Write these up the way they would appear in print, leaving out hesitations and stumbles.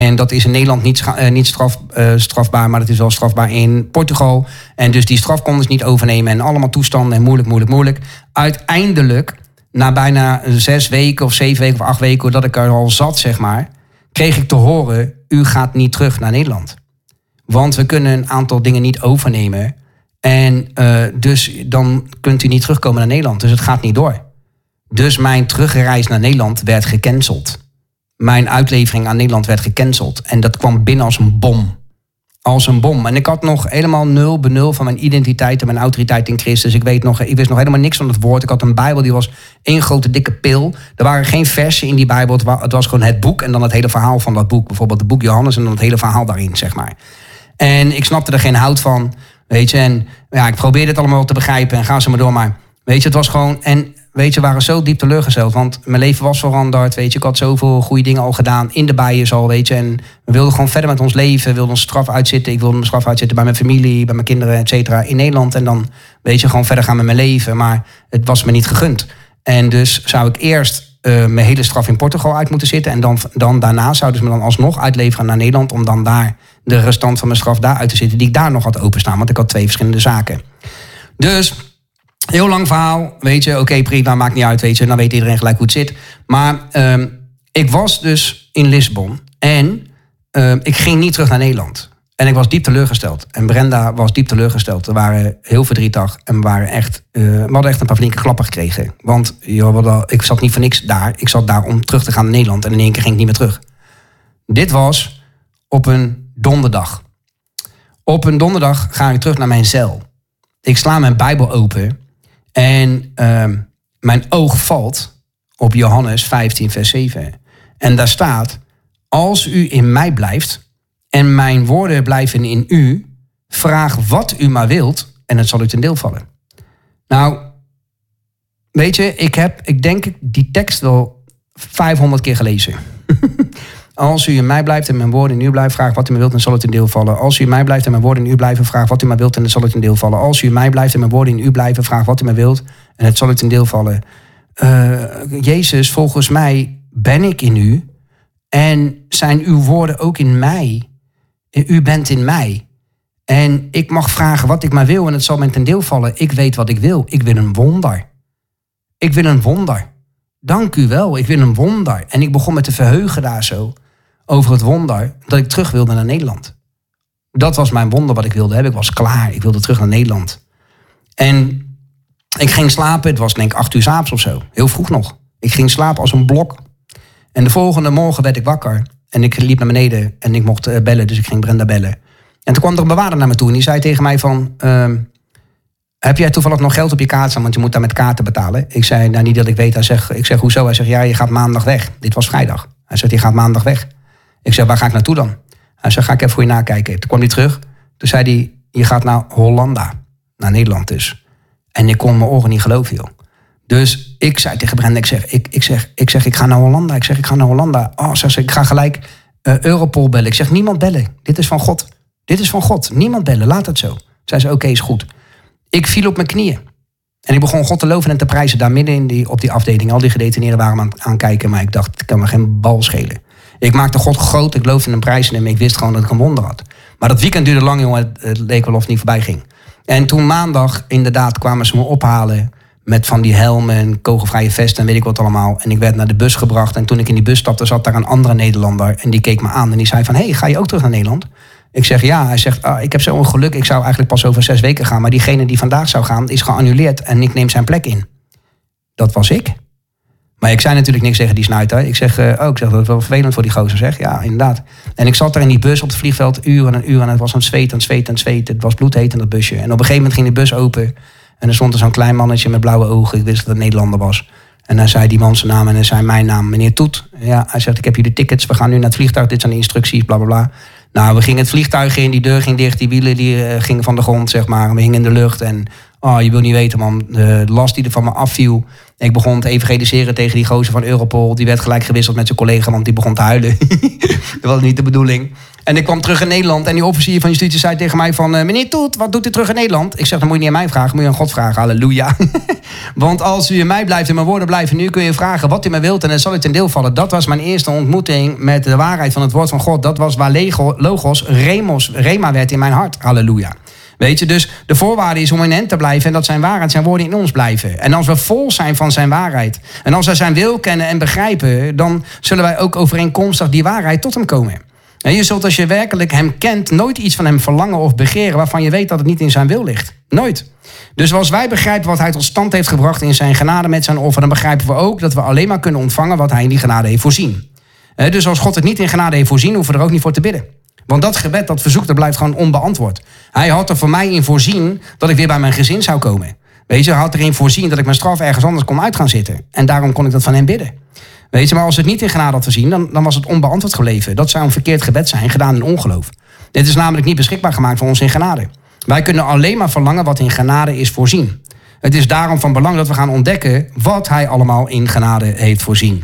En dat is in Nederland niet strafbaar, maar dat is wel strafbaar in Portugal. En dus die straf konden ze niet overnemen. En allemaal toestanden en moeilijk. Uiteindelijk, na bijna 6 weken of 7 weken of 8 weken... dat ik er al zat, zeg maar... kreeg ik te horen, u gaat niet terug naar Nederland. Want we kunnen een aantal dingen niet overnemen. En dus dan kunt u niet terugkomen naar Nederland. Dus het gaat niet door. Dus mijn terugreis naar Nederland werd gecanceld. Mijn uitlevering aan Nederland werd gecanceld. En dat kwam binnen als een bom. Als een bom. En ik had nog helemaal nul van mijn identiteit en mijn autoriteit in Christus. Ik wist nog helemaal niks van het woord. Ik had een Bijbel, die was 1 grote dikke pil. Er waren geen versen in die Bijbel. Het was gewoon het boek en dan het hele verhaal van dat boek. Bijvoorbeeld het boek Johannes en dan het hele verhaal daarin, zeg maar. En ik snapte er geen hout van, weet je. En ja, ik probeerde het allemaal te begrijpen en ga ze maar door. Maar weet je, het was gewoon... En weet je, we waren zo diep teleurgesteld. Want mijn leven was veranderd, weet je. Ik had zoveel goede dingen al gedaan in de bijen al, weet je. En we wilden gewoon verder met ons leven. We wilden onze straf uitzitten. Ik wilde mijn straf uitzitten bij mijn familie, bij mijn kinderen, et cetera, in Nederland. En dan, weet je, gewoon verder gaan met mijn leven. Maar het was me niet gegund. En dus zou ik eerst mijn hele straf in Portugal uit moeten zitten. En dan daarna zouden ze me dan alsnog uitleveren naar Nederland. Om dan daar de restant van mijn straf daar uit te zitten. Die ik daar nog had openstaan. Want ik had 2 verschillende zaken. Dus... heel lang verhaal, weet je. Oké, prima, maakt niet uit, weet je. Dan weet iedereen gelijk hoe het zit. Maar ik was dus in Lissabon. En ik ging niet terug naar Nederland. En ik was diep teleurgesteld. En Brenda was diep teleurgesteld. We waren heel verdrietig. En we hadden echt een paar flinke klappen gekregen. Want ik zat niet voor niks daar. Ik zat daar om terug te gaan naar Nederland. En in 1 keer ging ik niet meer terug. Dit was op een donderdag. Op een donderdag ga ik terug naar mijn cel. Ik sla mijn Bijbel open. En mijn oog valt op Johannes 15, vers 7. En daar staat... als u in mij blijft en mijn woorden blijven in u... vraag wat u maar wilt en het zal u ten deel vallen. Nou, weet je, ik denk die tekst wel 500 keer gelezen. Als u in mij blijft en mijn woorden in u blijven... vraag wat u maar wilt en het zal u ten deel vallen. Als u in mij blijft en mijn woorden in u blijven... vraag wat u maar wilt en het zal u ten deel vallen. Als u in mij blijft en mijn woorden in u blijven... vraag wat u maar wilt en het zal u ten deel vallen. Jezus, volgens mij ben ik in u... en zijn uw woorden ook in mij. U bent in mij. En ik mag vragen wat ik maar wil en het zal mij ten deel vallen. Ik weet wat ik wil. Ik wil een wonder. Ik wil een wonder. Dank u wel, ik wil een wonder. En ik begon me te verheugen daar zo... over het wonder dat ik terug wilde naar Nederland. Dat was mijn wonder wat ik wilde hebben. Ik was klaar, ik wilde terug naar Nederland. En ik ging slapen, het was denk ik 8 uur 's avonds of zo. Heel vroeg nog. Ik ging slapen als een blok. En de volgende morgen werd ik wakker. En ik liep naar beneden en ik mocht bellen, dus ik ging Brenda bellen. En toen kwam er een bewaarder naar me toe en die zei tegen mij van... heb jij toevallig nog geld op je kaart staan, want je moet daar met kaarten betalen? Ik zei, nou niet dat ik weet. Ik zeg, hoezo? Hij zegt, ja, je gaat maandag weg. Dit was vrijdag. Hij zegt, je gaat maandag weg. Ik zeg, waar ga ik naartoe dan? Hij zegt, ga ik even voor je nakijken. Toen kwam hij terug. Toen zei hij, je gaat naar Hollanda. Naar Nederland dus. En ik kon mijn oren niet geloven, joh. Dus ik zei tegen Brenda, ik ga naar Hollanda. Ik zeg, ik ga naar Hollanda. Oh, zegt ze, ik ga gelijk Europol bellen. Ik zeg, niemand bellen. Dit is van God. Dit is van God. Niemand bellen, laat het zo. Zei ze, oké, is goed. Ik viel op mijn knieën. En ik begon God te loven en te prijzen daar midden op die afdeling. Al die gedetineerden waren me aan het kijken, maar ik dacht, het kan me geen bal schelen. Ik maakte God groot, ik loofde en prijzen hem. Ik wist gewoon dat ik een wonder had. Maar dat weekend duurde lang, jongen. Het leek wel of het niet voorbij ging. En toen maandag, inderdaad, kwamen ze me ophalen... met van die helmen, kogelvrije vesten en weet ik wat allemaal. En ik werd naar de bus gebracht. En toen ik in die bus stapte, zat daar een andere Nederlander. En die keek me aan en die zei van... hey, ga je ook terug naar Nederland? Ik zeg ja. Hij zegt, ik heb zo'n geluk. Ik zou eigenlijk pas over 6 weken gaan. Maar diegene die vandaag zou gaan, is geannuleerd. En ik neem zijn plek in. Dat was ik. Maar ik zei natuurlijk niks tegen die snuiter. Ik zeg, dat is wel vervelend voor die gozer, zeg. Ja, inderdaad. En ik zat daar in die bus op het vliegveld uren en uren. En het was aan het zweten. Het was bloedheet in dat busje. En op een gegeven moment ging de bus open. En er stond er zo'n klein mannetje met blauwe ogen. Ik wist dat het een Nederlander was. En hij zei die man zijn naam en hij zei mijn naam. Meneer Toet. Ja, hij zegt, ik heb hier de tickets. We gaan nu naar het vliegtuig. Dit zijn de instructies, bla bla bla. Nou, we gingen het vliegtuig in. Die deur ging dicht. Die wielen die gingen van de grond, zeg maar. We hingen in de lucht. En Oh, je wil niet weten, man. De last die er van me afviel. Ik begon te evangeliseren tegen die gozer van Europol. Die werd gelijk gewisseld met zijn collega, want die begon te huilen. Dat was niet de bedoeling. En ik kwam terug in Nederland en die officier van justitie zei tegen mij van... meneer Toet, wat doet u terug in Nederland? Ik zeg, dan moet je niet aan mij vragen, moet je aan God vragen. Halleluja. Want als u in mij blijft en mijn woorden blijven... nu kun je vragen wat u mij wilt en dan zal u ten deel vallen. Dat was mijn eerste ontmoeting met de waarheid van het woord van God. Dat was waar logos, rema werd in mijn hart. Halleluja. Weet je, dus de voorwaarde is om in hem te blijven... en dat zijn waarheid, zijn woorden in ons blijven. En als we vol zijn van zijn waarheid... en als we zijn wil kennen en begrijpen... dan zullen wij ook overeenkomstig die waarheid tot hem komen. En je zult als je werkelijk hem kent... nooit iets van hem verlangen of begeren... waarvan je weet dat het niet in zijn wil ligt. Nooit. Dus als wij begrijpen wat hij tot stand heeft gebracht... in zijn genade met zijn offer... dan begrijpen we ook dat we alleen maar kunnen ontvangen... wat hij in die genade heeft voorzien. Dus als God het niet in genade heeft voorzien... hoeven we er ook niet voor te bidden. Want dat gebed, dat verzoek, dat blijft gewoon onbeantwoord. Hij had er voor mij in voorzien dat ik weer bij mijn gezin zou komen. Weet je, hij had erin voorzien dat ik mijn straf ergens anders kon uit gaan zitten. En daarom kon ik dat van hem bidden. Weet je, maar als het niet in genade had voorzien, dan was het onbeantwoord gebleven. Dat zou een verkeerd gebed zijn, gedaan in ongeloof. Dit is namelijk niet beschikbaar gemaakt voor ons in genade. Wij kunnen alleen maar verlangen wat in genade is voorzien. Het is daarom van belang dat we gaan ontdekken wat hij allemaal in genade heeft voorzien.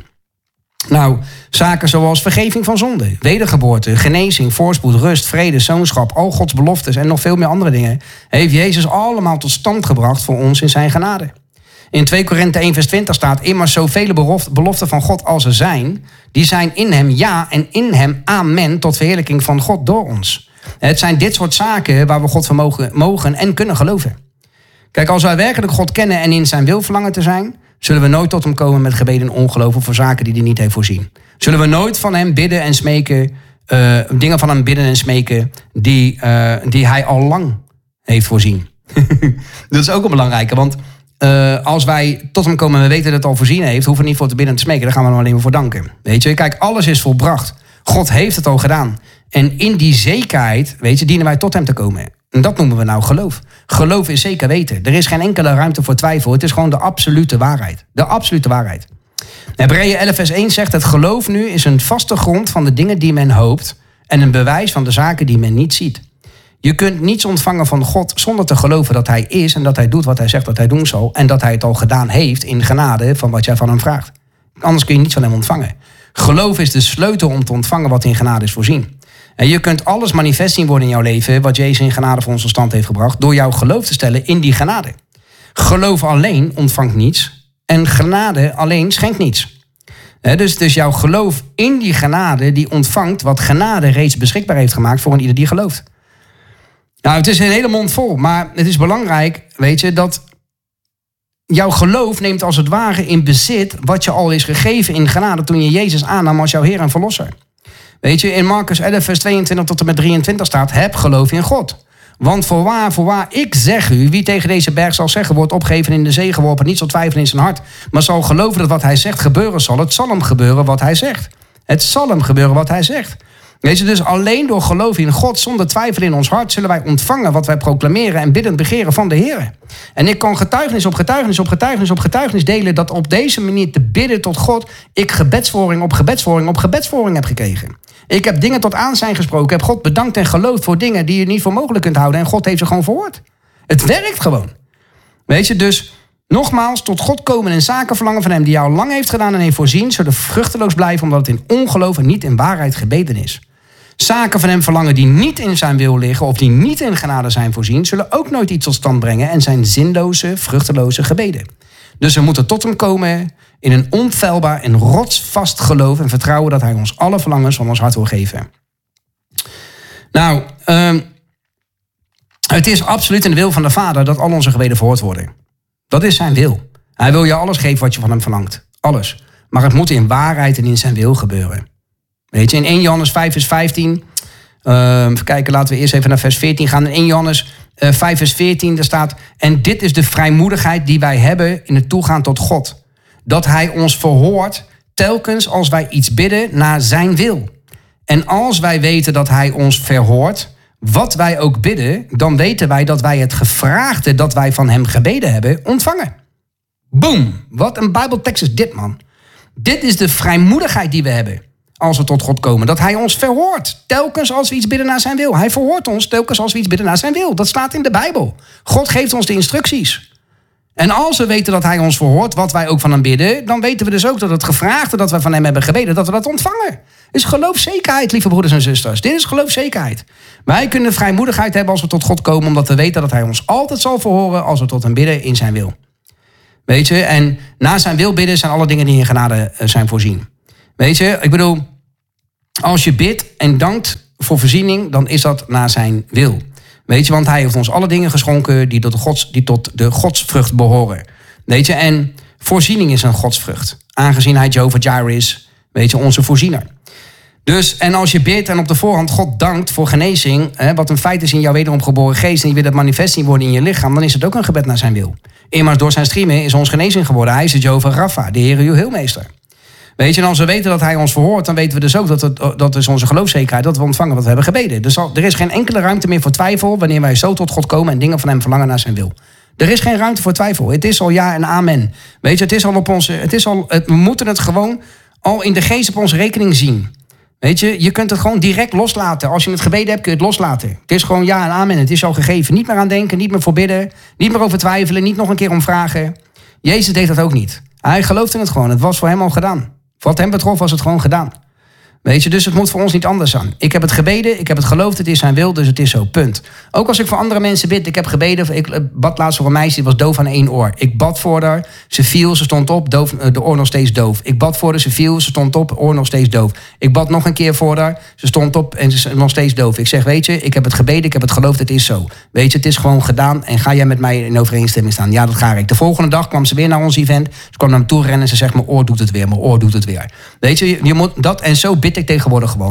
Nou, zaken zoals vergeving van zonde, wedergeboorte, genezing, voorspoed, rust, vrede, zoonschap, al Gods beloftes en nog veel meer andere dingen, heeft Jezus allemaal tot stand gebracht voor ons in zijn genade. In 2 Korinthe 1 vers 20 staat, immers zoveel beloften van God als er zijn, die zijn in hem ja en in hem amen tot verheerlijking van God door ons. Het zijn dit soort zaken waar we God van mogen en kunnen geloven. Kijk, als wij werkelijk God kennen en in zijn wil verlangen te zijn, zullen we nooit tot hem komen met gebeden en ongeloof voor zaken die hij niet heeft voorzien. Zullen we nooit van hem bidden en smeken, dingen van hem bidden en smeken die hij al lang heeft voorzien. Dat is ook een belangrijke, want als wij tot hem komen en we weten dat het al voorzien heeft, hoeven we niet voor te bidden en te smeken, daar gaan we hem alleen maar voor danken. Weet je, kijk, alles is volbracht. God heeft het al gedaan. En in die zekerheid, weet je, dienen wij tot hem te komen. En dat noemen we nou geloof. Geloof is zeker weten. Er is geen enkele ruimte voor twijfel. Het is gewoon de absolute waarheid. De absolute waarheid. Hebreeën 11 vers 1 zegt, het geloof nu is een vaste grond van de dingen die men hoopt en een bewijs van de zaken die men niet ziet. Je kunt niets ontvangen van God zonder te geloven dat hij is en dat hij doet wat hij zegt dat hij doen zal en dat hij het al gedaan heeft in genade van wat jij van hem vraagt. Anders kun je niets van hem ontvangen. Geloof is de sleutel om te ontvangen wat in genade is voorzien. En je kunt alles manifest zien worden in jouw leven, wat Jezus in genade voor ons tot stand heeft gebracht, door jouw geloof te stellen in die genade. Geloof alleen ontvangt niets en genade alleen schenkt niets. Dus jouw geloof in die genade, die ontvangt wat genade reeds beschikbaar heeft gemaakt voor een ieder die gelooft. Nou, het is een hele mond vol, maar het is belangrijk, weet je, dat jouw geloof neemt als het ware in bezit wat je al is gegeven in genade toen je Jezus aannam als jouw Heer en Verlosser. Weet je, in Marcus 11 vers 22 tot en met 23 staat, heb geloof in God. Want voorwaar, ik zeg u, wie tegen deze berg zal zeggen, wordt opgegeven in de zee geworpen, niet zal twijfelen in zijn hart, maar zal geloven dat wat hij zegt gebeuren zal. Het zal hem gebeuren wat hij zegt. Het zal hem gebeuren wat hij zegt. Weet je, dus alleen door geloof in God, zonder twijfel in ons hart, zullen wij ontvangen wat wij proclameren en biddend begeren van de Heer. En ik kan getuigenis op getuigenis op getuigenis op getuigenis delen dat op deze manier te bidden tot God, ik gebedsvoering op gebedsvoering op gebedsvoering heb gekregen. Ik heb dingen tot aanzijn gesproken. Ik heb God bedankt en geloofd voor dingen die je niet voor mogelijk kunt houden. En God heeft ze gewoon verhoord. Het werkt gewoon. Weet je, dus nogmaals, tot God komen en zaken verlangen van hem die jou lang heeft gedaan en heeft voorzien, zullen vruchteloos blijven omdat het in ongeloof en niet in waarheid gebeden is. Zaken van hem verlangen die niet in zijn wil liggen of die niet in genade zijn voorzien, zullen ook nooit iets tot stand brengen en zijn zinloze, vruchteloze gebeden. Dus we moeten tot hem komen in een onfeilbaar en rotsvast geloof en vertrouwen dat hij ons alle verlangens van ons hart wil geven. Nou, het is absoluut in de wil van de Vader dat al onze gebeden verhoord worden. Dat is zijn wil. Hij wil je alles geven wat je van hem verlangt. Alles. Maar het moet in waarheid en in zijn wil gebeuren. Weet je, in 1 Johannes 5 vers 15... even kijken, laten we eerst even naar vers 14 gaan. In 1 Johannes 5 vers 14, daar staat, en dit is de vrijmoedigheid die wij hebben in het toegaan tot God. Dat hij ons verhoort telkens als wij iets bidden naar zijn wil. En als wij weten dat hij ons verhoort, wat wij ook bidden, dan weten wij dat wij het gevraagde dat wij van hem gebeden hebben, ontvangen. Boom! Wat een Bijbeltekst is dit, man. Dit is de vrijmoedigheid die we hebben. als we tot God komen. Dat hij ons verhoort. Telkens als we iets bidden naar zijn wil. Hij verhoort ons telkens als we iets bidden naar zijn wil. Dat staat in de Bijbel. God geeft ons de instructies. En als we weten dat hij ons verhoort, wat wij ook van hem bidden, dan weten we dus ook dat het gevraagde dat we van hem hebben gebeden, dat we dat ontvangen. Dit is geloofzekerheid, lieve broeders en zusters. Dit is geloofzekerheid. Wij kunnen vrijmoedigheid hebben als we tot God komen, omdat we weten dat hij ons altijd zal verhoren als we tot hem bidden in zijn wil. Weet je, en na zijn wil bidden zijn alle dingen die in genade zijn voorzien. Weet je, ik bedoel, als je bidt en dankt voor voorziening, dan is dat naar zijn wil. Weet je, want hij heeft ons alle dingen geschonken die tot de godsvrucht behoren. Weet je, en voorziening is een godsvrucht. Aangezien hij Jehovah Jireh is, weet je, onze voorziener. Dus, en als je bidt en op de voorhand God dankt voor genezing, wat een feit is in jouw wederom geboren geest, en je wil dat manifest zien worden in je lichaam, dan is het ook een gebed naar zijn wil. Immers door zijn striemen is ons genezing geworden. Hij is de Jehovah Rapha, de Heere uw heelmeester. Weet je, en als we weten dat hij ons verhoort, dan weten we dus ook dat is onze geloofszekerheid, dat we ontvangen wat we hebben gebeden. Dus er is geen enkele ruimte meer voor twijfel wanneer wij zo tot God komen en dingen van hem verlangen naar zijn wil. Er is geen ruimte voor twijfel. Het is al ja en amen. Weet je, het is al we moeten het gewoon al in de geest op onze rekening zien. Weet je kunt het gewoon direct loslaten. Als je het gebeden hebt, kun je het loslaten. Het is gewoon ja en amen. Het is al gegeven. Niet meer aan denken, niet meer voor bidden, niet meer over twijfelen, niet nog een keer om vragen. Jezus deed dat ook niet. Hij geloofde in het gewoon. Het was voor hem al gedaan. Wat hem betrof was het gewoon gedaan. Weet je, dus het moet voor ons niet anders zijn. Ik heb het gebeden, ik heb het geloofd, het is zijn wil, dus het is zo, punt. Ook als ik voor andere mensen bid, ik heb gebeden, ik bad laatst voor een meisje, die was doof aan één oor. Ik bad voor haar, ze viel, ze stond op, doof, de oor nog steeds doof. Ik bad voor haar, ze viel, ze stond op, oor nog steeds doof. Ik bad nog een keer voor haar, ze stond op en ze is nog steeds doof. Ik zeg, weet je, ik heb het gebeden, ik heb het geloofd, het is zo. Weet je, het is gewoon gedaan en ga jij met mij in overeenstemming staan? Ja, dat ga ik. De volgende dag kwam ze weer naar ons event, ze kwam naar me toe rennen en ze zegt, mijn oor doet het weer, mijn oor doet het weer. Weet je moet dat, en zo bid ik tegenwoordig gewoon.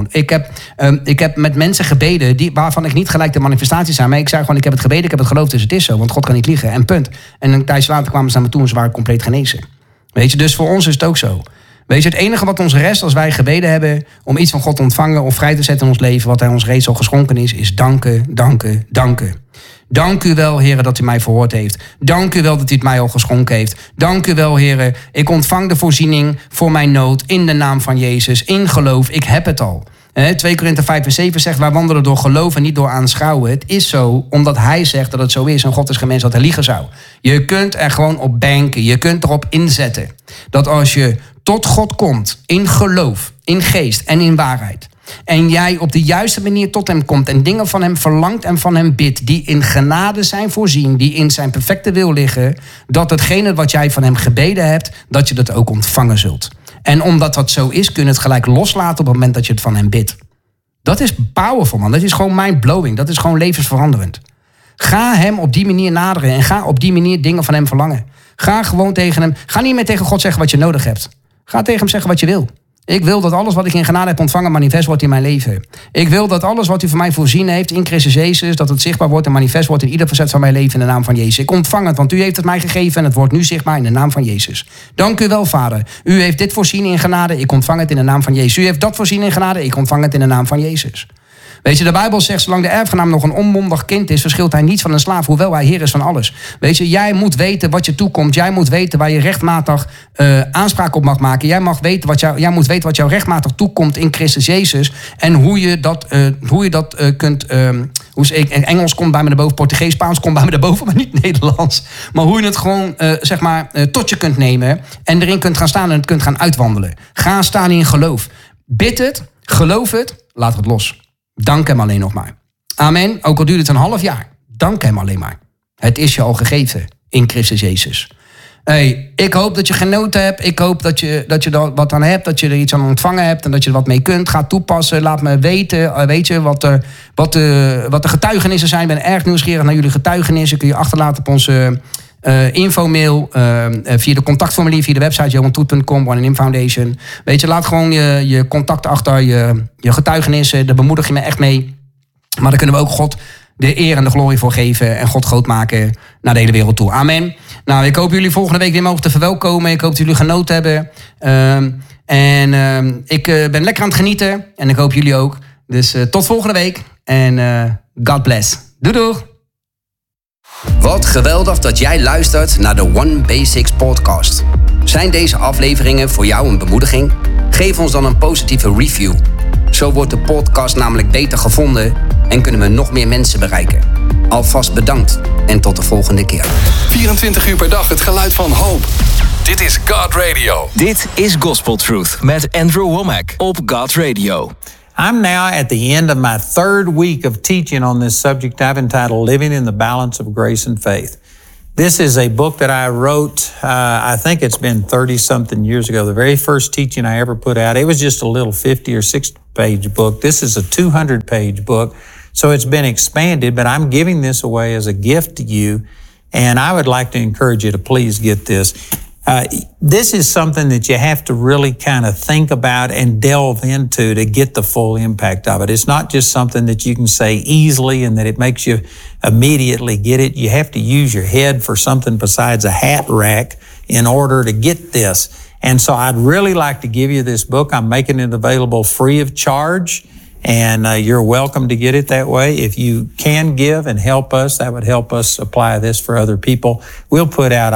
Ik heb met mensen gebeden waarvan ik niet gelijk de manifestaties aan, maar ik zei gewoon, ik heb het gebeden, ik heb het geloofd, dus het is zo, want God kan niet liegen, en punt. En een tijdje later kwamen ze naar me toe en ze waren compleet genezen. Weet je, dus voor ons is het ook zo. Weet je, het enige wat ons rest als wij gebeden hebben om iets van God te ontvangen of vrij te zetten in ons leven, wat hij ons reeds al geschonken is danken, danken, danken. Dank u wel, Heere, dat u mij verhoord heeft. Dank u wel dat u het mij al geschonken heeft. Dank u wel, Heere, ik ontvang de voorziening voor mijn nood in de naam van Jezus. In geloof, ik heb het al. 2 Korinther 5 vers 7 zegt, wij wandelen door geloof en niet door aanschouwen. Het is zo, omdat hij zegt dat het zo is en God is geen mens dat hij liegen zou. Je kunt er gewoon op banken, je kunt erop inzetten. Dat als je tot God komt, in geloof, in geest en in waarheid, en jij op de juiste manier tot hem komt en dingen van hem verlangt en van hem bidt, die in genade zijn voorzien, die in zijn perfecte wil liggen, dat hetgene wat jij van hem gebeden hebt, dat je dat ook ontvangen zult. En omdat dat zo is, kun je het gelijk loslaten op het moment dat je het van hem bidt. Dat is powerful, man. Dat is gewoon mind-blowing. Dat is gewoon levensveranderend. Ga hem op die manier naderen en ga op die manier dingen van hem verlangen. Ga gewoon tegen hem. Ga niet meer tegen God zeggen wat je nodig hebt. Ga tegen hem zeggen wat je wil. Ik wil dat alles wat ik in genade heb ontvangen manifest wordt in mijn leven. Ik wil dat alles wat u voor mij voorzien heeft in Christus Jezus, dat het zichtbaar wordt en manifest wordt in ieder facet van mijn leven in de naam van Jezus. Ik ontvang het, want u heeft het mij gegeven en het wordt nu zichtbaar in de naam van Jezus. Dank u wel, Vader. U heeft dit voorzien in genade, ik ontvang het in de naam van Jezus. U heeft dat voorzien in genade, ik ontvang het in de naam van Jezus. Weet je, de Bijbel zegt, zolang de erfgenaam nog een onmondig kind is, verschilt hij niets van een slaaf, hoewel hij heer is van alles. Weet je, jij moet weten wat je toekomt. Jij moet weten waar je rechtmatig aanspraak op mag maken. Jij moet weten wat jou rechtmatig toekomt in Christus Jezus. En hoe je dat kunt... Engels komt bij me naar boven, Portugees, Spaans komt bij me naar boven, maar niet Nederlands. Maar hoe je het gewoon, tot je kunt nemen en erin kunt gaan staan en het kunt gaan uitwandelen. Ga staan in geloof. Bid het, geloof het, laat het los. Dank hem alleen nog maar. Amen. Ook al duurt het een half jaar. Dank hem alleen maar. Het is je al gegeven in Christus Jezus. Hey, ik hoop dat je genoten hebt. Ik hoop dat je er wat aan hebt. Dat je er iets aan ontvangen hebt. En dat je er wat mee kunt. Ga toepassen. Laat me weten. Weet je wat de getuigenissen zijn. Ik ben erg nieuwsgierig naar jullie getuigenissen. Kun je achterlaten op onze infomail. Via de contactformulier. Via de website johantoet.com. One in Foundation. Weet je, laat gewoon je contact achter. Je getuigenissen. Daar bemoedig je me echt mee. Maar daar kunnen we ook God de eer en de glorie voor geven. En God groot maken naar de hele wereld toe. Amen. Nou, ik hoop jullie volgende week weer mogen te verwelkomen. Ik hoop dat jullie genoten hebben. Ik ben lekker aan het genieten. En ik hoop jullie ook. Dus tot volgende week. En God bless. Doei doei. Wat geweldig dat jij luistert naar de One Basics podcast. Zijn deze afleveringen voor jou een bemoediging? Geef ons dan een positieve review. Zo wordt de podcast namelijk beter gevonden en kunnen we nog meer mensen bereiken. Alvast bedankt en tot de volgende keer. 24 uur per dag het geluid van hoop. Dit is God Radio. Dit is Gospel Truth met Andrew Womack op God Radio. I'm now at the end of my third week of teaching on this subject I've entitled Living in the Balance of Grace and Faith. This is a book that I wrote, I think it's been 30-something years ago. The very first teaching I ever put out, it was just a little 50 or 60-page book. This is a 200-page book, so it's been expanded, but I'm giving this away as a gift to you, and I would like to encourage you to please get this. This is something that you have to really kind of think about and delve into to get the full impact of it. It's not just something that you can say easily and that it makes you immediately get it. You have to use your head for something besides a hat rack in order to get this. And so I'd really like to give you this book. I'm making it available free of charge. And you're welcome to get it that way. If you can give and help us, that would help us supply this for other people. We'll put out,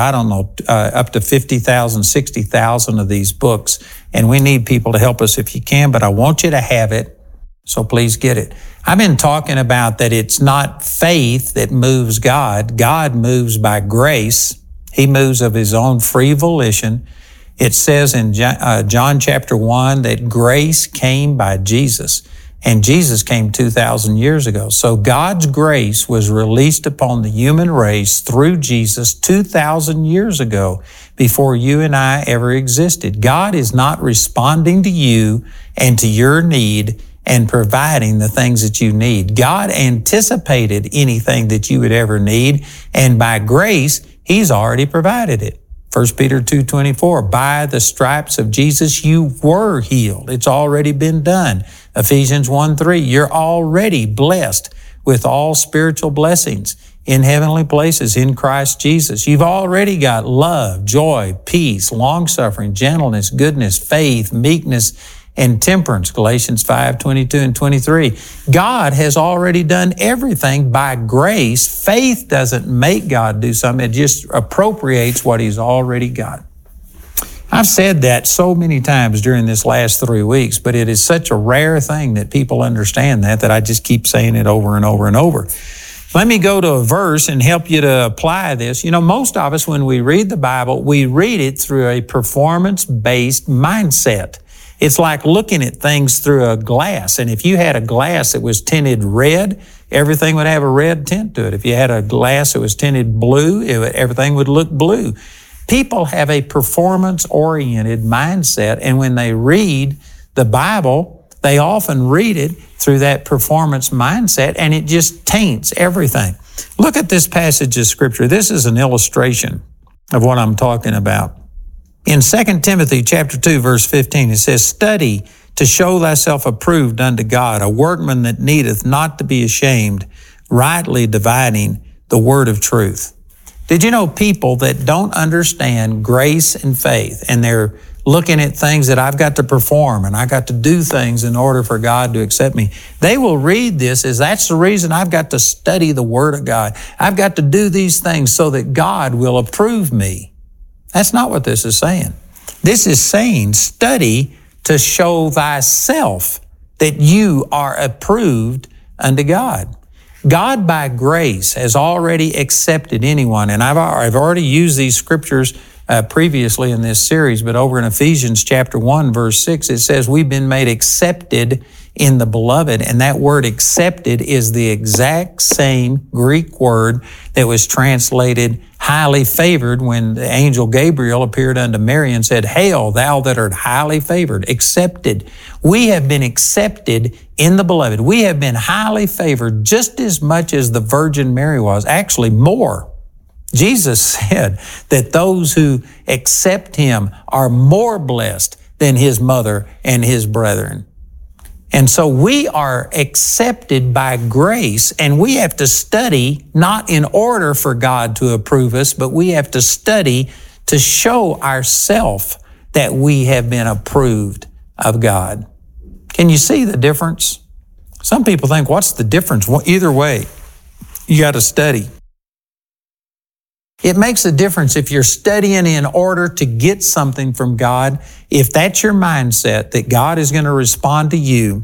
up to 50,000, 60,000 of these books. And we need people to help us if you can, but I want you to have it. So please get it. I've been talking about that it's not faith that moves God. God moves by grace. He moves of his own free volition. It says in John chapter 1 that grace came by Jesus. And Jesus came 2,000 years ago. So God's grace was released upon the human race through Jesus 2,000 years ago before you and I ever existed. God is not responding to you and to your need and providing the things that you need. God anticipated anything that you would ever need, and by grace, He's already provided it. 1 Peter 2:24, by the stripes of Jesus, you were healed. It's already been done. Ephesians 1:3, you're already blessed with all spiritual blessings in heavenly places in Christ Jesus. You've already got love, joy, peace, long-suffering, gentleness, goodness, faith, meekness, and temperance, Galatians 5:22 and 23. God has already done everything by grace. Faith doesn't make God do something. It just appropriates what He's already got. I've said that so many times during this last 3 weeks, but it is such a rare thing that people understand that I just keep saying it over and over and over. Let me go to a verse and help you to apply this. You know, most of us, when we read the Bible, we read it through a performance-based mindset. It's like looking at things through a glass. And if you had a glass that was tinted red, everything would have a red tint to it. If you had a glass that was tinted blue, everything would look blue. People have a performance-oriented mindset, and when they read the Bible, they often read it through that performance mindset, and it just taints everything. Look at this passage of Scripture. This is an illustration of what I'm talking about. In 2 Timothy chapter 2, verse 15, it says, study to show thyself approved unto God, a workman that needeth not to be ashamed, rightly dividing the word of truth. Did you know people that don't understand grace and faith, and they're looking at things that I've got to perform and I got to do things in order for God to accept me, they will read this as that's the reason I've got to study the Word of God. I've got to do these things so that God will approve me. That's not what this is saying. This is saying study to show thyself that you are approved unto God. God by grace has already accepted anyone, and I've already used these scriptures previously in this series, but over in Ephesians chapter 1, verse 6, it says we've been made accepted in the beloved, and that word accepted is the exact same Greek word that was translated highly favored when the angel Gabriel appeared unto Mary and said, hail, thou that art highly favored, accepted. We have been accepted in the beloved. We have been highly favored just as much as the Virgin Mary was, actually more. Jesus said that those who accept Him are more blessed than His mother and His brethren. And so we are accepted by grace, and we have to study not in order for God to approve us, but we have to study to show ourselves that we have been approved of God. Can you see the difference? Some people think, what's the difference? Well, either way, you got to study. It makes a difference if you're studying in order to get something from God. If that's your mindset, that God is going to respond to you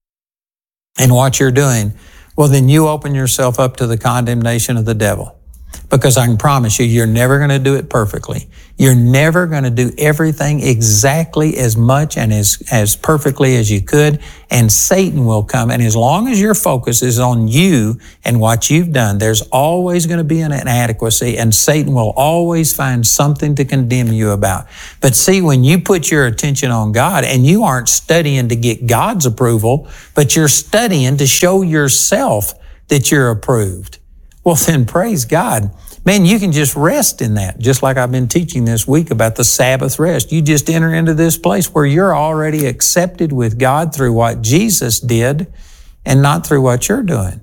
and what you're doing, well, then you open yourself up to the condemnation of the devil. Because I can promise you, you're never going to do it perfectly. You're never going to do everything exactly as much and as perfectly as you could. And Satan will come. And as long as your focus is on you and what you've done, there's always going to be an inadequacy, and Satan will always find something to condemn you about. But see, when you put your attention on God, and you aren't studying to get God's approval, but you're studying to show yourself that you're approved, well, then praise God. Man, you can just rest in that, just like I've been teaching this week about the Sabbath rest. You just enter into this place where you're already accepted with God through what Jesus did and not through what you're doing.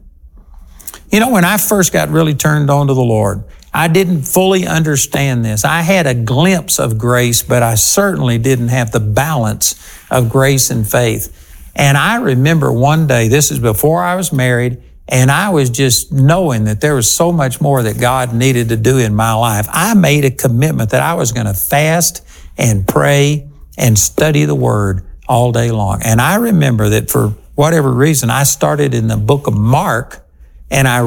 You know, when I first got really turned on to the Lord, I didn't fully understand this. I had a glimpse of grace, but I certainly didn't have the balance of grace and faith. And I remember one day, this is before I was married, and I was just knowing that there was so much more that God needed to do in my life. I made a commitment that I was going to fast and pray and study the Word all day long. And I remember that for whatever reason, I started in the book of Mark, and I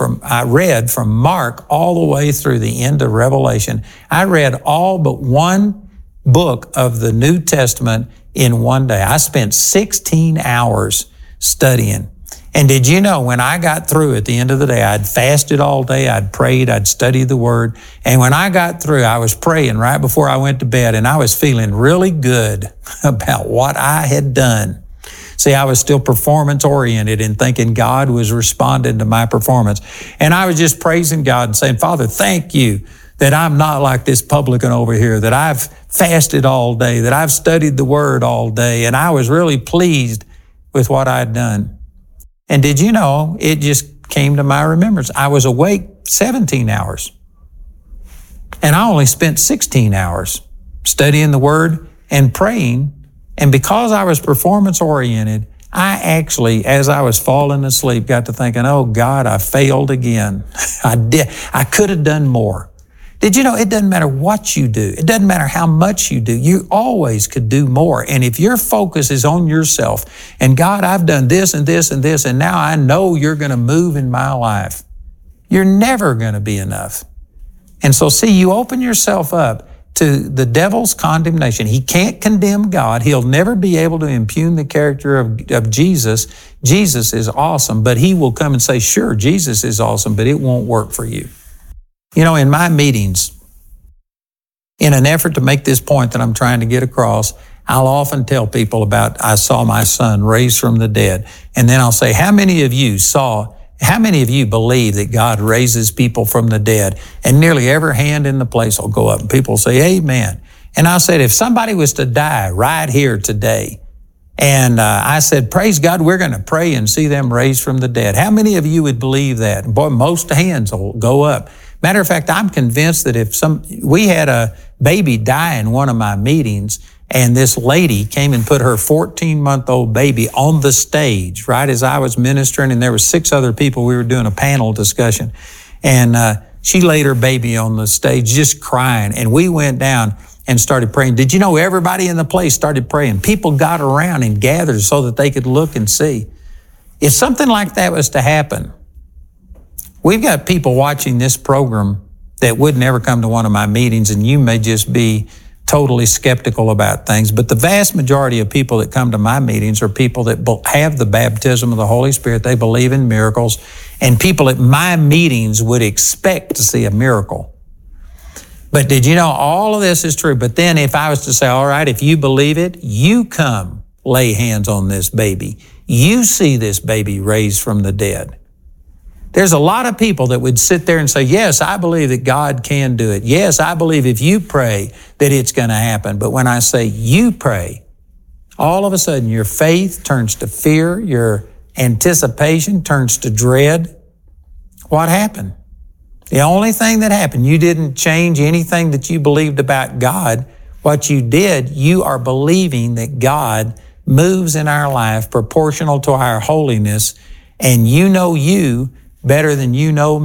read from Mark all the way through the end of Revelation. I read all but one book of the New Testament in one day. I spent 16 hours studying. And did you know, when I got through at the end of the day, I'd fasted all day, I'd prayed, I'd studied the Word. And when I got through, I was praying right before I went to bed, and I was feeling really good about what I had done. See, I was still performance-oriented and thinking God was responding to my performance. And I was just praising God and saying, Father, thank you that I'm not like this publican over here, that I've fasted all day, that I've studied the Word all day, and I was really pleased with what I'd done. And did you know, it just came to my remembrance. I was awake 17 hours. And I only spent 16 hours studying the Word and praying. And because I was performance-oriented, I actually, as I was falling asleep, got to thinking, oh God, I failed again. I could have done more. Did you know it doesn't matter what you do? It doesn't matter how much you do. You always could do more. And if your focus is on yourself and God, I've done this and this and this, and now I know you're going to move in my life, you're never going to be enough. And so see, you open yourself up to the devil's condemnation. He can't condemn God. He'll never be able to impugn the character of Jesus. Jesus is awesome, but he will come and say, sure, Jesus is awesome, but it won't work for you. You know, in my meetings, in an effort to make this point that I'm trying to get across, I'll often tell people about, I saw my son raised from the dead. And then I'll say, how many of you believe that God raises people from the dead? And nearly every hand in the place will go up and people will say, amen. And I said, if somebody was to die right here today, and I said, praise God, we're going to pray and see them raised from the dead. How many of you would believe that? And boy, most hands will go up. Matter of fact, I'm convinced that we had a baby die in one of my meetings, and this lady came and put her 14-month-old baby on the stage right as I was ministering, and there were 6 other people. We were doing a panel discussion, and she laid her baby on the stage just crying, and we went down and started praying. Did you know everybody in the place started praying? People got around and gathered so that they could look and see. If something like that was to happen, we've got people watching this program that would never come to one of my meetings, and you may just be totally skeptical about things. But the vast majority of people that come to my meetings are people that have the baptism of the Holy Spirit. They believe in miracles, and people at my meetings would expect to see a miracle. But did you know all of this is true? But then if I was to say, all right, if you believe it, you come lay hands on this baby. You see this baby raised from the dead. There's a lot of people that would sit there and say, yes, I believe that God can do it. Yes, I believe if you pray that it's going to happen. But when I say you pray, all of a sudden your faith turns to fear, your anticipation turns to dread. What happened? The only thing that happened, you didn't change anything that you believed about God. What you did, you are believing that God moves in our life proportional to our holiness, and you know you better than you know me.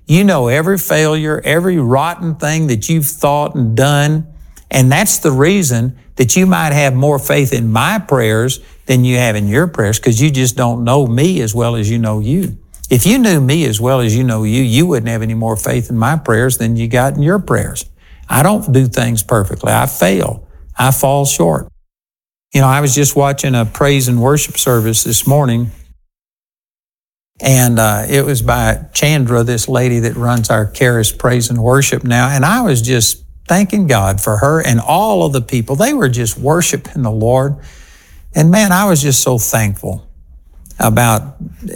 You know every failure, every rotten thing that you've thought and done. And that's the reason that you might have more faith in my prayers than you have in your prayers, because you just don't know me as well as you know you. If you knew me as well as you know you, you wouldn't have any more faith in my prayers than you got in your prayers. I don't do things perfectly. I fail. I fall short. You know, I was just watching a praise and worship service this morning, and it was by Chandra, this lady that runs our Charis Praise and Worship now, and I was just thanking God for her and all of the people. They were just worshiping the Lord. And man, I was just so thankful about,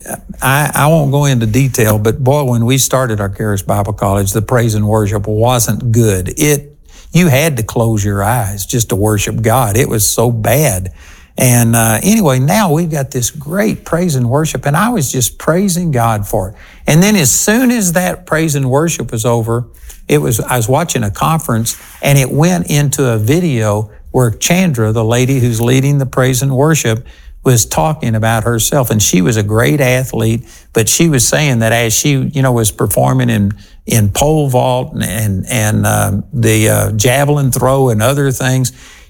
I won't go into detail, but boy, when we started our Charis Bible College, the praise and worship wasn't good. You had to close your eyes just to worship God. It was so bad. And anyway, now we've got this great praise and worship, and I was just praising God for it. And then as soon as that praise and worship was over, I was watching a conference, and it went into a video where Chandra, the lady who's leading the praise and worship, was talking about herself. And she was a great athlete, but she was saying that as she, was performing in pole vault and the javelin throw and other things,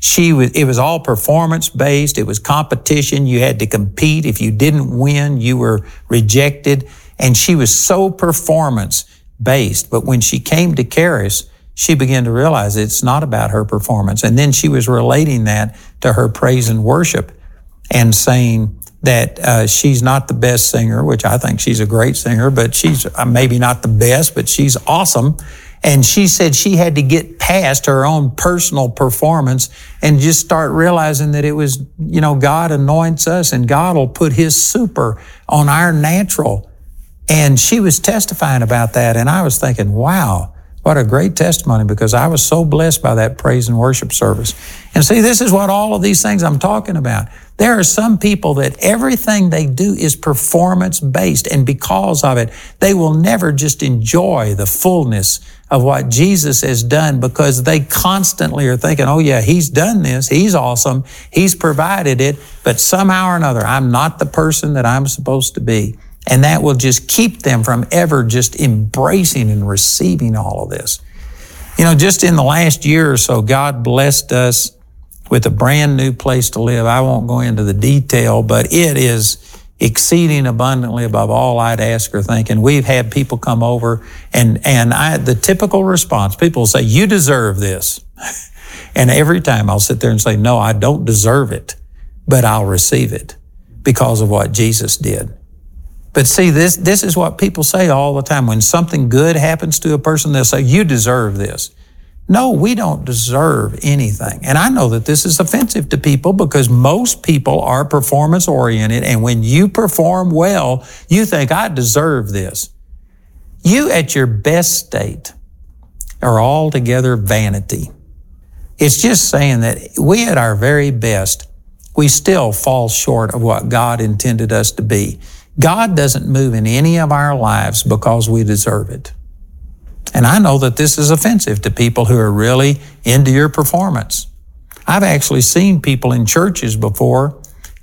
it was all performance based. It was competition. You had to compete. If you didn't win, you were rejected. And she was so performance based. But when she came to Charis, she began to realize it's not about her performance. And then she was relating that to her praise and worship and saying that she's not the best singer, which I think she's a great singer, but she's maybe not the best, but she's awesome. And she said she had to get past her own personal performance and just start realizing that it was, God anoints us and God will put His super on our natural. And she was testifying about that. And I was thinking, wow, what a great testimony, because I was so blessed by that praise and worship service. And see, this is what all of these things I'm talking about. There are some people that everything they do is performance-based, and because of it, they will never just enjoy the fullness of what Jesus has done, because they constantly are thinking, oh yeah, He's done this, He's awesome, He's provided it, but somehow or another, I'm not the person that I'm supposed to be. And that will just keep them from ever just embracing and receiving all of this. Just in the last year or so, God blessed us with a brand new place to live. I won't go into the detail, but it is exceeding abundantly above all I'd ask or think. And we've had people come over, and the typical response, people will say, you deserve this. And every time I'll sit there and say, no, I don't deserve it, but I'll receive it because of what Jesus did. But see, this is what people say all the time. When something good happens to a person, they'll say, you deserve this. No, we don't deserve anything. And I know that this is offensive to people, because most people are performance oriented. And when you perform well, you think, I deserve this. You at your best state are altogether vanity. It's just saying that we at our very best, we still fall short of what God intended us to be. God doesn't move in any of our lives because we deserve it. And I know that this is offensive to people who are really into your performance. I've actually seen people in churches before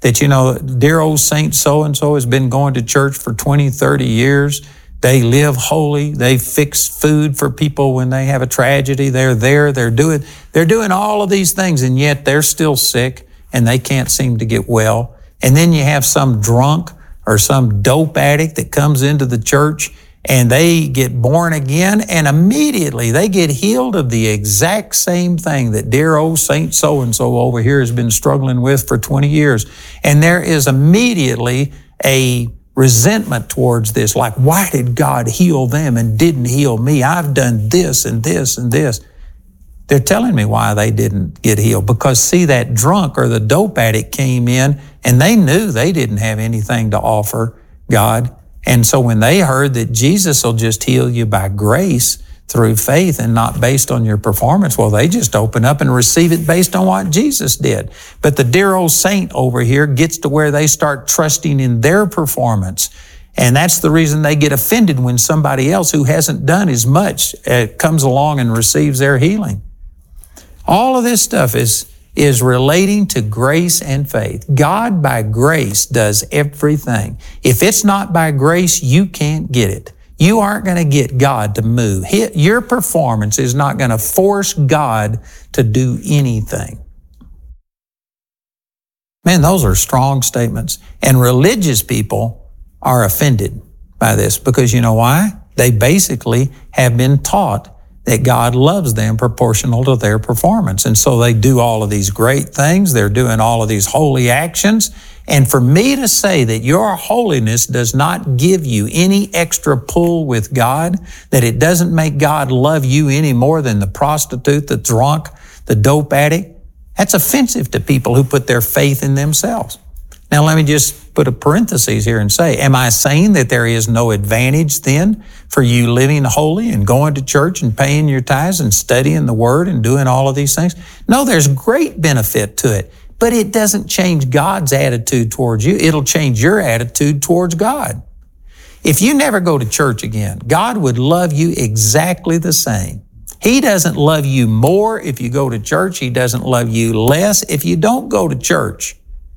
that, dear old Saint so-and-so has been going to church for 20, 30 years. They live holy. They fix food for people when they have a tragedy. They're there. They're doing all of these things, and yet they're still sick and they can't seem to get well. And then you have some drunk or some dope addict that comes into the church and they get born again, and immediately they get healed of the exact same thing that dear old Saint so-and-so over here has been struggling with for 20 years. And there is immediately a resentment towards this, like, why did God heal them and didn't heal me? I've done this and this and this. They're telling me why they didn't get healed. Because see, that drunk or the dope addict came in and they knew they didn't have anything to offer God. And so when they heard that Jesus will just heal you by grace through faith and not based on your performance, well, they just open up and receive it based on what Jesus did. But the dear old saint over here gets to where they start trusting in their performance. And that's the reason they get offended when somebody else who hasn't done as much comes along and receives their healing. All of this stuff is relating to grace and faith. God by grace does everything. If it's not by grace, you can't get it. you aren't going to get God to move. Your performance is not going to force God to do anything. Man, those are strong statements. And religious people are offended by this because you know why? They basically have been taught that God loves them proportional to their performance. And so they do all of these great things. They're doing all of these holy actions. And for me to say that your holiness does not give you any extra pull with God, that it doesn't make God love you any more than the prostitute, the drunk, the dope addict, that's offensive to people who put their faith in themselves. Now, let me just put a parenthesis here and say, am I saying that there is no advantage then for you living holy and going to church and paying your tithes and studying the Word and doing all of these things? No, there's great benefit to it, but it doesn't change God's attitude towards you. It'll change your attitude towards God. If you never go to church again, God would love you exactly the same. He doesn't love you more if you go to church. He doesn't love you less if you don't go to church.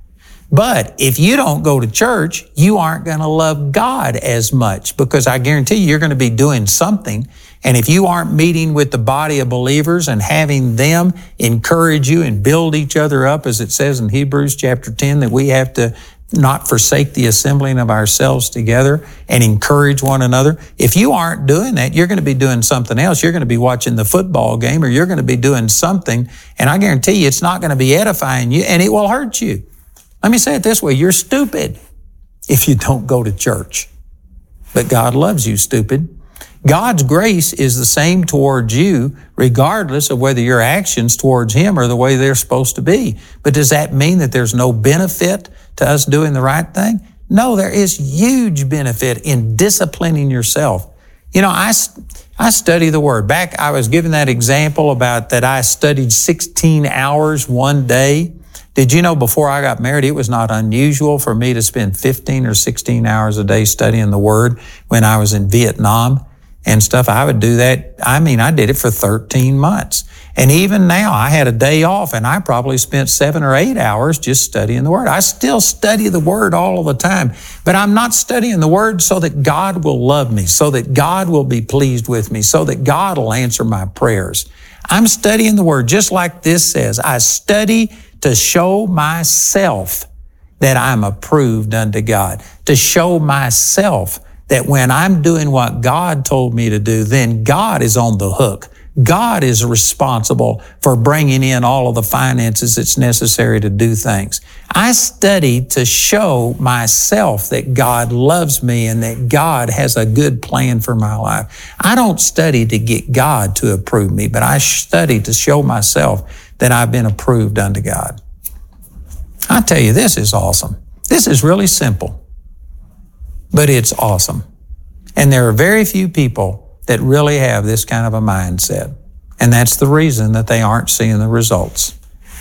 But if you don't go to church, you aren't going to love God as much because I guarantee you're going to be doing something. And if you aren't meeting with the body of believers and having them encourage you and build each other up, as it says in Hebrews chapter 10, that we have to not forsake the assembling of ourselves together and encourage one another. If you aren't doing that, you're going to be doing something else. You're going to be watching the football game or you're going to be doing something. And I guarantee you it's not going to be edifying you and it will hurt you. Let me say it this way. You're stupid if you don't go to church. But God loves you, stupid. God's grace is the same towards you, regardless of whether your actions towards Him are the way they're supposed to be. But does that mean that there's no benefit to us doing the right thing? No, there is huge benefit in disciplining yourself. You know, I study the Word. Back, I was giving that example about that I studied 16 hours one day. Did you know before I got married, it was not unusual for me to spend 15 or 16 hours a day studying the Word when I was in Vietnam and stuff. I would do that. I did it for 13 months. And even now, I had a day off and I probably spent 7 or 8 hours just studying the Word. I still study the Word all of the time, but I'm not studying the Word so that God will love me, so that God will be pleased with me, so that God will answer my prayers. I'm studying the Word just like this says. I study to show myself that I'm approved unto God, to show myself that when I'm doing what God told me to do, then God is on the hook. God is responsible for bringing in all of the finances that's necessary to do things. I study to show myself that God loves me and that God has a good plan for my life. I don't study to get God to approve me, but I study to show myself that I've been approved unto God. I tell you, this is awesome. This is really simple, but it's awesome. And there are very few people that really have this kind of a mindset. And that's the reason that they aren't seeing the results.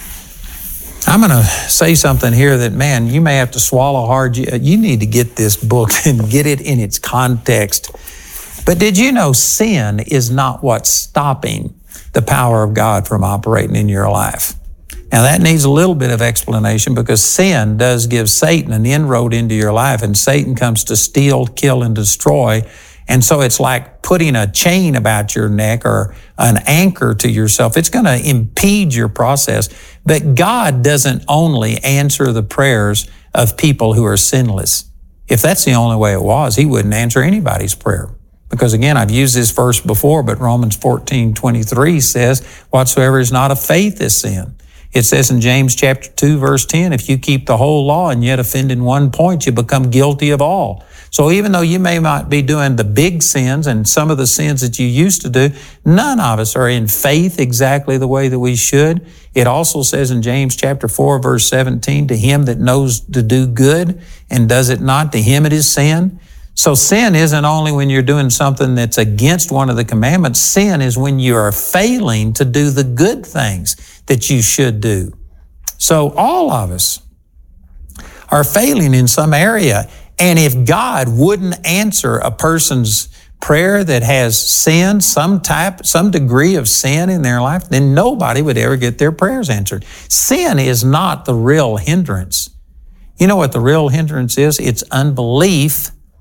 I'm going to say something here that, man, you may have to swallow hard. You need to get this book and get it in its context. But did you know sin is not what's stopping the power of God from operating in your life? Now, that needs a little bit of explanation because sin does give Satan an inroad into your life, and Satan comes to steal, kill, and destroy. And so it's like putting a chain about your neck or an anchor to yourself. It's going to impede your process. But God doesn't only answer the prayers of people who are sinless. If that's the only way it was, He wouldn't answer anybody's prayer. Because again, I've used this verse before, but Romans 14:23 says, whatsoever is not of faith is sin. It says in James chapter 2, verse 10, if you keep the whole law and yet offend in one point, you become guilty of all. So even though you may not be doing the big sins and some of the sins that you used to do, none of us are in faith exactly the way that we should. It also says in James chapter 4, verse 17, to him that knows to do good and does it not, to him it is sin. So sin isn't only when you're doing something that's against one of the commandments. Sin is when you are failing to do the good things that you should do. So all of us are failing in some area. And if God wouldn't answer a person's prayer that has sin, some degree of sin in their life, then nobody would ever get their prayers answered. Sin is not the real hindrance. You know what the real hindrance is? It's unbelief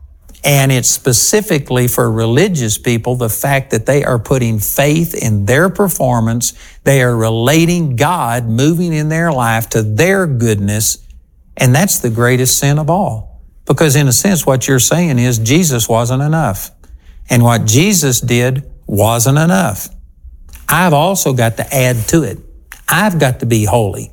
And it's specifically for religious people, the fact that they are putting faith in their performance. They are relating God moving in their life to their goodness. And that's the greatest sin of all. Because in a sense, what you're saying is Jesus wasn't enough. And what Jesus did wasn't enough. I've also got to add to it. I've got to be holy.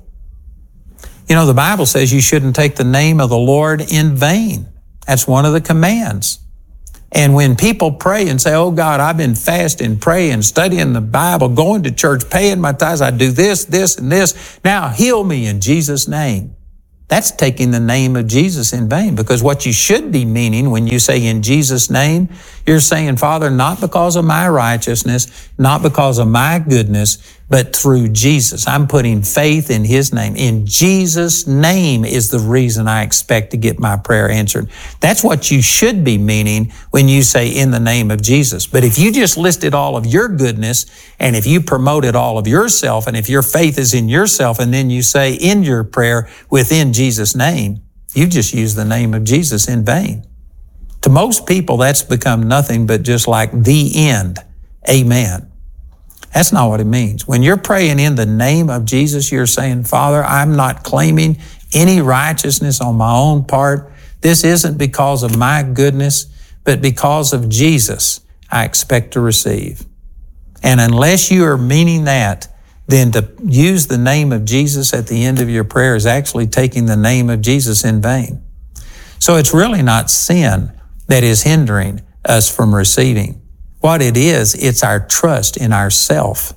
You know, the Bible says you shouldn't take the name of the Lord in vain. That's one of the commands. And when people pray and say, oh God, I've been fasting, praying, studying the Bible, going to church, paying my tithes, I do this, this, and this. Now heal me in Jesus' name. That's taking the name of Jesus in vain, because what you should be meaning when you say in Jesus' name, you're saying, Father, not because of my righteousness, not because of my goodness, but through Jesus. I'm putting faith in His name. In Jesus' name is the reason I expect to get my prayer answered. That's what you should be meaning when you say in the name of Jesus. But if you just listed all of your goodness, and if you promoted all of yourself, and if your faith is in yourself, and then you say in your prayer within Jesus' name, you just use the name of Jesus in vain. To most people, that's become nothing but just like the end. Amen. That's not what it means. When you're praying in the name of Jesus, you're saying, Father, I'm not claiming any righteousness on my own part. This isn't because of my goodness, but because of Jesus, I expect to receive. And unless you are meaning that, then to use the name of Jesus at the end of your prayer is actually taking the name of Jesus in vain. So it's really not sin that is hindering us from receiving. What it is, it's our trust in ourself.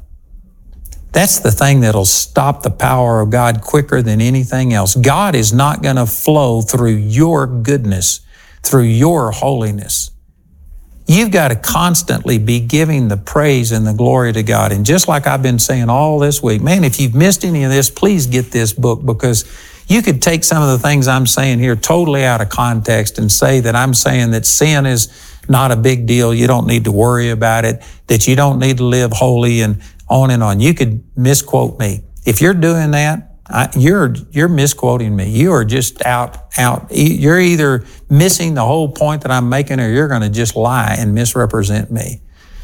That's the thing that'll stop the power of God quicker than anything else. God is not going to flow through your goodness, through your holiness. You've got to constantly be giving the praise and the glory to God. And just like I've been saying all this week, man, if you've missed any of this, please get this book, because you could take some of the things I'm saying here totally out of context and say that I'm saying that sin is not a big deal. You don't need to worry about it, that you don't need to live holy, and on and on. You could misquote me. If you're doing that, you're misquoting me. You are just out. You're either missing the whole point that I'm making, or you're going to just lie and misrepresent me.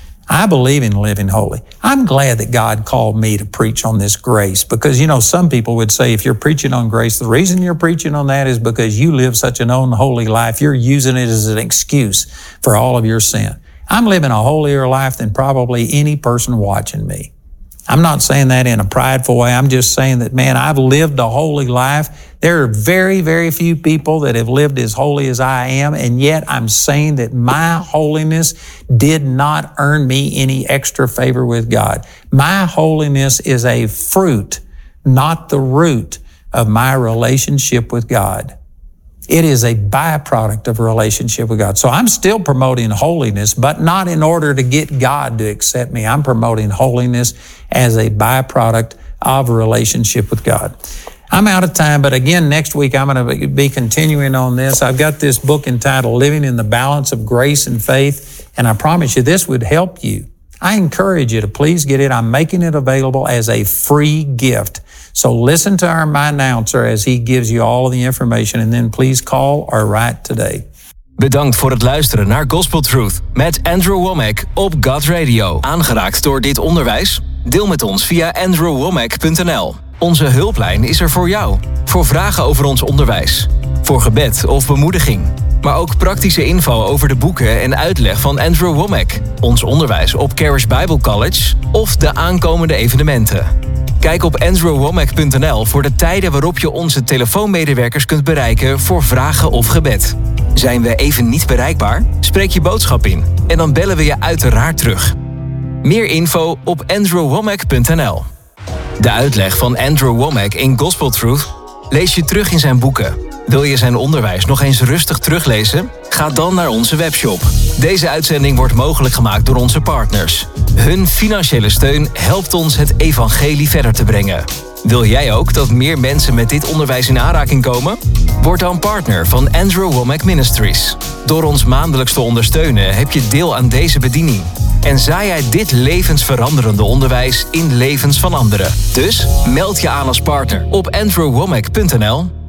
I believe in living holy. I'm glad that God called me to preach on this grace, because, you know, some people would say if you're preaching on grace, the reason you're preaching on that is because you live such an unholy life. You're using it as an excuse for all of your sin. I'm living a holier life than probably any person watching me. I'm not saying that in a prideful way. I'm just saying that, man, I've lived a holy life. There are very, very few people that have lived as holy as I am, and yet I'm saying that my holiness did not earn me any extra favor with God. My holiness is a fruit, not the root of my relationship with God. It is a byproduct of a relationship with God. So I'm still promoting holiness, but not in order to get God to accept me. I'm promoting holiness as a byproduct of a relationship with God. I'm out of time, but again, next week I'm going to be continuing on this. I've got this book entitled Living in the Balance of Grace and Faith, and I promise you this would help you. I encourage you to please get it. I'm making it available as a free gift. So listen to my announcer as he gives you all of the information, and then please call or write today. Bedankt voor het luisteren naar Gospel Truth met Andrew Wommack op God Radio. Aangeraakt door dit onderwijs? Deel met ons via andrewwommack.nl. Onze hulplijn is er voor jou. Voor vragen over ons onderwijs. Voor gebed of bemoediging. Maar ook praktische info over de boeken en uitleg van Andrew Wommack. Ons onderwijs op Charis Bible College of de aankomende evenementen. Kijk op andrewwommack.nl voor de tijden waarop je onze telefoonmedewerkers kunt bereiken voor vragen of gebed. Zijn we even niet bereikbaar? Spreek je boodschap in en dan bellen we je uiteraard terug. Meer info op andrewwommack.nl. De uitleg van Andrew Wommack in Gospel Truth lees je terug in zijn boeken. Wil je zijn onderwijs nog eens rustig teruglezen? Ga dan naar onze webshop. Deze uitzending wordt mogelijk gemaakt door onze partners. Hun financiële steun helpt ons het evangelie verder te brengen. Wil jij ook dat meer mensen met dit onderwijs in aanraking komen? Word dan partner van Andrew Wommack Ministries. Door ons maandelijks te ondersteunen heb je deel aan deze bediening. En zaai jij dit levensveranderende onderwijs in levens van anderen. Dus meld je aan als partner op andrewwommack.nl.